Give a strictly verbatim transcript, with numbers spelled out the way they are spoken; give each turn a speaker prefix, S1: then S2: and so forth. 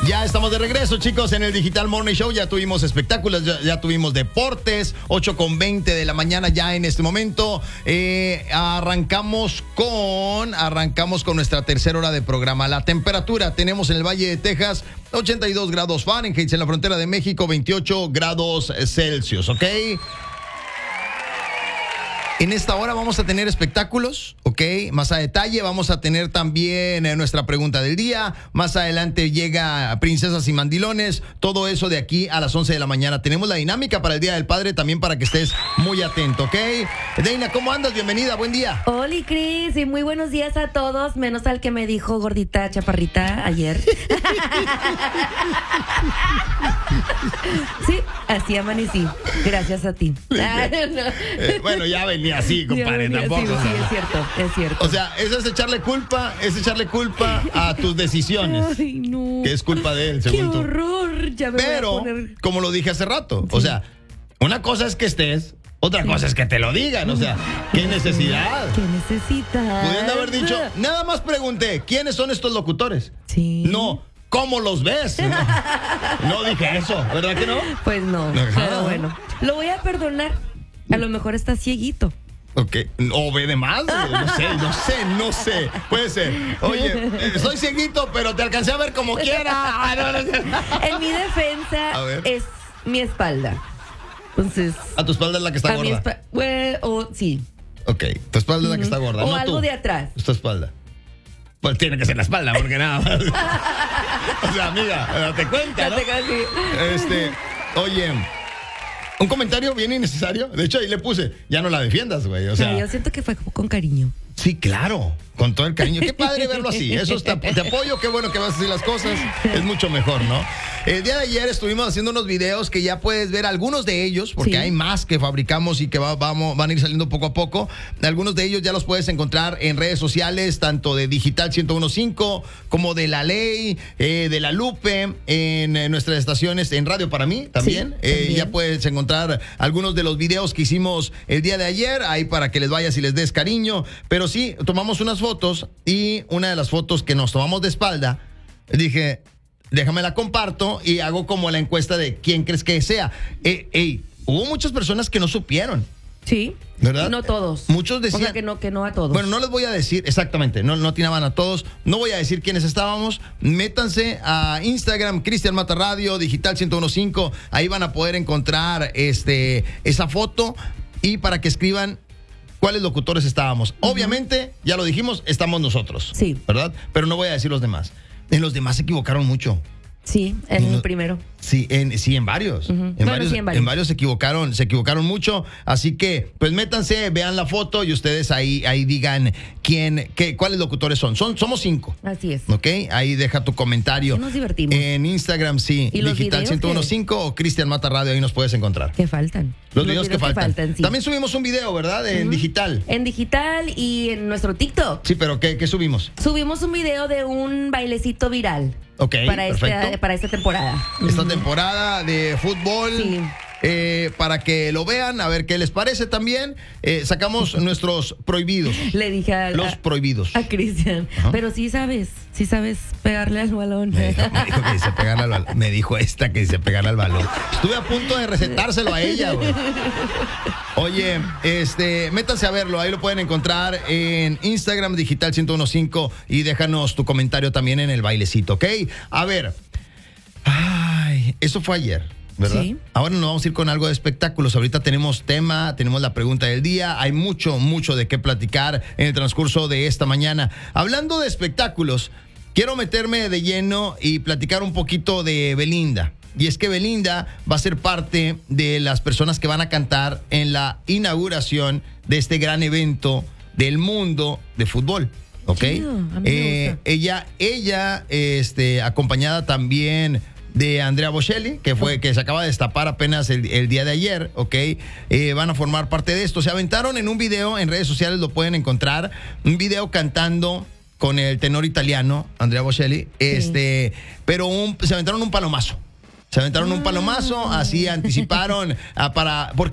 S1: Ya estamos de regreso, chicos, en el Digital Morning Show. Ya tuvimos espectáculos, ya, ya tuvimos deportes. ocho con veinte de la mañana ya en este momento. Eh, arrancamos con arrancamos con nuestra tercera hora de programa. La temperatura tenemos en el Valle de Texas ochenta y dos grados Fahrenheit, en la frontera de México veintiocho grados Celsius, ¿ok? En esta hora vamos a tener espectáculos, ¿ok? Más a detalle vamos a tener también eh, nuestra pregunta del día. Más adelante llega Princesas y Mandilones. Todo eso de aquí a las once de la mañana. Tenemos la dinámica para el Día del Padre también para que estés muy atento, ¿ok? Deina, ¿cómo andas? Bienvenida, buen día.
S2: Hola, Cris, y muy buenos días a todos, menos al que me dijo gordita chaparrita ayer. Sí, así amanecí. Gracias a ti. Ah, no.
S1: eh, bueno, ya venía así, compadre,
S2: venía
S1: tampoco.
S2: así, sí, es cierto, es cierto.
S1: O sea, eso es echarle culpa, es echarle culpa a tus decisiones.
S2: Ay, no.
S1: Que es culpa de él,
S2: Qué
S1: según tú.
S2: horror. Ya me
S1: Pero,
S2: voy a poner...
S1: como lo dije hace rato,
S2: Sí.
S1: o sea, una cosa es que estés, otra cosa es que te lo digan, o sea, ¿qué necesidad?
S2: ¿Qué necesitas?
S1: Pudiendo haber dicho, nada más pregunté, ¿quiénes son estos locutores?
S2: Sí.
S1: No, ¿cómo los ves? No, no dije eso, ¿verdad que no?
S2: Pues no,
S1: Ajá.
S2: pero bueno. Lo voy a perdonar. A lo mejor está cieguito.
S1: Ok, o ve de más, no sé, no sé, no sé, puede ser. Oye, eh, soy cieguito, pero te alcancé a ver como quiera. Ah, no, no, no.
S2: En mi defensa
S1: A ver.
S2: es mi espalda. Entonces,
S1: A tu espalda es la que está
S2: a mi
S1: gorda.
S2: espalda, bueno, o sí.
S1: Ok, tu espalda es la que está gorda,
S2: O
S1: no
S2: algo
S1: tú.
S2: de atrás.
S1: Es tu espalda. Pues tiene que ser la espalda, porque nada más. O sea, amiga, date cuenta, ¿no?
S2: Date casi.
S1: Este, oye, un comentario bien innecesario. De hecho, ahí le puse, ya no la defiendas, güey. O sea,
S2: No, yo siento que fue con cariño.
S1: sí, claro, con todo el cariño. Qué padre verlo así. Eso está, te apoyo, qué bueno que vas a decir las cosas. Es mucho mejor, ¿no? El día de ayer estuvimos haciendo unos videos que ya puedes ver algunos de ellos, porque
S2: Sí.
S1: hay más que fabricamos y que va- vamos, van a ir saliendo poco a poco. Algunos de ellos ya los puedes encontrar en redes sociales, tanto de Digital ciento uno punto cinco como de La Ley, eh, de La Lupe, en, eh, nuestras estaciones, en Radio para mí también.
S2: Sí,
S1: Eh,
S2: también.
S1: ya puedes encontrar algunos de los videos que hicimos el día de ayer, ahí para que les vayas y les des cariño. Pero sí, tomamos unas fotos y una de las fotos que nos tomamos de espalda, dije, déjame la comparto y hago como la encuesta de quién crees que sea. Eh, ey, hubo muchas personas que no supieron,
S2: Sí.
S1: ¿verdad?
S2: No todos.
S1: Muchos
S2: O
S1: decían...
S2: sea que no, que no a todos.
S1: Bueno, no les voy a decir, exactamente, no, no atinaban a todos. No voy a decir quiénes estábamos. Métanse a Instagram, Cristian Mata Radio, Digital ciento uno punto cinco. Ahí van a poder encontrar este, esa foto y para que escriban cuáles locutores estábamos. Obviamente, ya lo dijimos, estamos nosotros.
S2: Sí.
S1: ¿Verdad? Pero no voy a decir los demás. En los demás se equivocaron mucho.
S2: Sí, en
S1: Y no-
S2: el primero.
S1: Sí, en, sí, en varios.
S2: Ujú.
S1: En,
S2: Bueno,
S1: varios
S2: sí, en varios.
S1: en varios se equivocaron, se equivocaron mucho. Así que, pues métanse, vean la foto y ustedes ahí, ahí digan quién, qué, cuáles locutores son. Son, somos cinco.
S2: Así es.
S1: ¿Ok? Ahí deja tu comentario.
S2: Sí nos divertimos.
S1: En Instagram, sí.
S2: ¿Y los
S1: Digital
S2: videos
S1: ciento uno punto cinco o Cristian Mata Radio, ahí nos puedes encontrar.
S2: Que faltan.
S1: Los, videos, que faltan.
S2: sí.
S1: También subimos un video, ¿verdad? En digital.
S2: En digital y en nuestro TikTok.
S1: Sí, pero ¿qué, qué subimos?
S2: Subimos un video de un bailecito viral.
S1: Ok,
S2: para
S1: perfecto.
S2: esta, para esta temporada.
S1: Esta temporada de fútbol.
S2: Sí.
S1: eh, para que lo vean, a ver qué les parece también. Eh, sacamos nuestros prohibidos.
S2: Le dije a,
S1: Los
S2: a,
S1: prohibidos.
S2: a Cristian,
S1: Ajá.
S2: pero sí sabes, sí sabes pegarle al balón.
S1: Me dijo, me dijo que dice pegarle al balón. Me dijo esta que dice pegarle al balón. Estuve a punto de recetárselo a ella, güey. Oye, este, métanse a verlo, ahí lo pueden encontrar en Instagram Digital ciento uno punto cinco y déjanos tu comentario también en el bailecito, ¿ok? A ver. Ay, eso fue ayer, ¿verdad?
S2: Sí.
S1: Ahora nos vamos a ir con algo de espectáculos. Ahorita tenemos tema, tenemos la pregunta del día. Hay mucho, mucho de qué platicar en el transcurso de esta mañana. Hablando de espectáculos, quiero meterme de lleno y platicar un poquito de Belinda. Y es que Belinda va a ser parte de las personas que van a cantar en la inauguración de este gran evento del mundo de fútbol. ¿Ok?
S2: Chido, a mí me
S1: Eh,
S2: gusta.
S1: ella, ella, este, acompañada también de Andrea Bocelli, que fue, que se acaba de destapar apenas el, el día de ayer, ¿ok? Eh, van a formar parte de esto. Se aventaron en un video, en redes sociales lo pueden encontrar, un video cantando con el tenor italiano, Andrea Bocelli, este, pero un, se aventaron un palomazo. Se aventaron un palomazo, así anticiparon ah, para...